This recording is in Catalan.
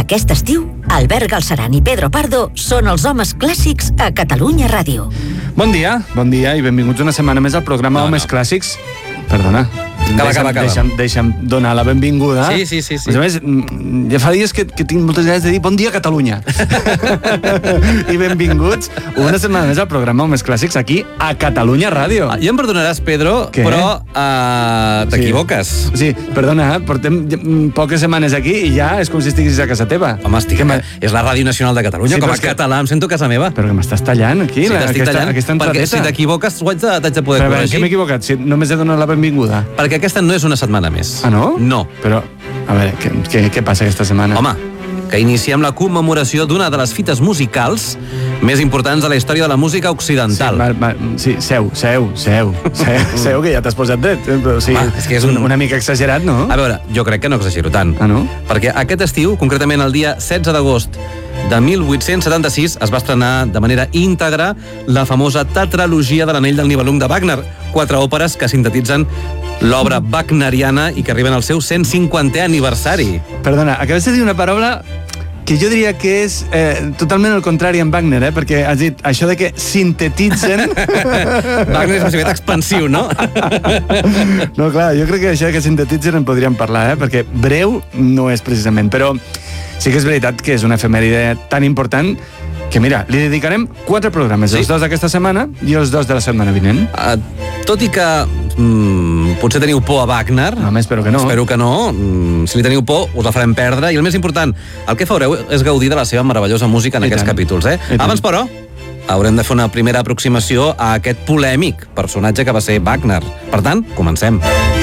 Aquest estiu, Albert Galceran i Pedro Pardo són els homes clàssics a Catalunya Ràdio. Bon dia i benvinguts una setmana més al programa Homes Clàssics. Perdona. Acaba. Deixa'm donar la benvinguda. Sí. A més, ja fa dies que tinc moltes ganes de dir bon dia Catalunya. I benvinguts una setmana més al programa Homes Clàssics aquí a Catalunya Ràdio. Ja em perdonaràs, Pedro, Què? però t'equivoques. Sí, perdona, portem poques setmanes aquí i ja és com si estiguis a casa teva. Home, és la Ràdio Nacional de Catalunya, Sí, com però a és que- català em sento a casa meva. Però que m'estàs tallant aquí, Sí, t'estic tallant, aquesta perquè entradeta. si t'equivoques t'haig de poder Però a veure, corregir. què m'he equivocat? Si només he donat la benvinguda. Perquè aquesta no és una setmana més. Ah, no? No. Però, a veure, què passa aquesta setmana? Home, que iniciem la commemoració d'una de les fites musicals més importants de la història de la música occidental. Sí, seu, que ja t'has posat dret. Però, sí, És que és una mica exagerat, no? A veure, jo crec que no exagero tant. Ah, no? Perquè aquest estiu, concretament el dia 16 d'agost de 1876, es va estrenar de manera íntegra la famosa tetralogia de l'Anell del Nibelung de Wagner, 4 òperes que sintetitzen l'obra wagneriana i que arriben al seu 150è aniversari. Perdona, acabes de dir una paraula que jo diria que és totalment el contrari en Wagner, perquè has dit això de que sintetitzen... Wagner és més aviat expansiu, no? No, clar, jo crec que això de que sintetitzen en podríem parlar, perquè breu no és precisament, però sí que és veritat que és una efemèride tan important que, mira, li dedicarem 4 programes, Sí. els 2 d'aquesta setmana i els 2 de la setmana vinent. Tot i que potser teniu por a Wagner... Home, espero que no. Espero que no. Si li teniu por, us la farem perdre. I el més important, el que fareu és gaudir de la seva meravellosa música en I aquests tant. capítols. I tant. Abans, però, haurem de fer una primera aproximació a aquest polèmic personatge que va ser Wagner. Per tant, comencem.